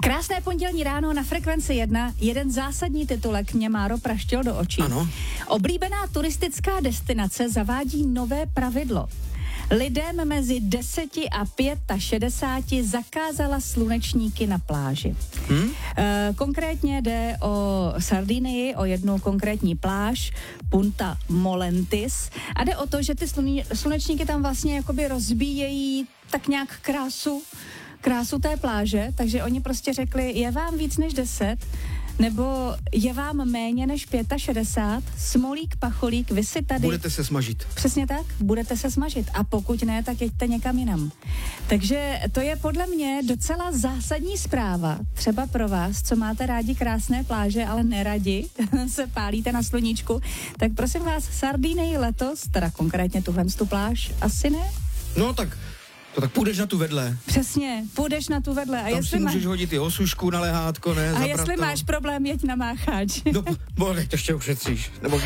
Krásné pondělní ráno na Frekvenci 1. Jeden zásadní titulek mě, Máro, praštil do očí. Ano. Oblíbená turistická destinace zavádí nové pravidlo. Lidem mezi 10 a 65 zakázala slunečníky na pláži. Konkrétně jde o Sardinii, o jednu konkrétní pláž, Punta Molentis. A jde o to, že ty slunečníky tam vlastně jakoby rozbíjejí tak nějak krásu té pláže, takže oni prostě řekli, je vám víc než 10, nebo je vám méně než 65, smolík, pacholík, vy si tady... Budete se smažit. Přesně tak, budete se smažit. A pokud ne, tak jeďte někam jinam. Takže to je podle mě docela zásadní zpráva, třeba pro vás, co máte rádi krásné pláže, ale neradi se pálíte na sluníčku, tak prosím vás, Sardinii letos, teda konkrétně tuhle pláž, asi ne? No tak půjdeš na tu vedle. Přesně, půjdeš na tu vedle. A tam jestli si můžeš hodit i osušku na lehátko, ne? A jestli máš problém, jeď na Mácháč. No, teď ještě ušetříš. Nebo